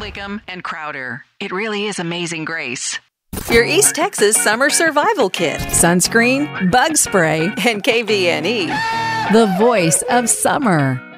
Lakem, and Crowder. It really is Amazing Grace. Your East Texas Summer Survival Kit. Sunscreen, bug spray, and KVNE. The voice of summer.